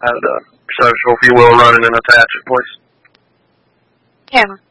and so if you will, run it and attach it, please. Camera.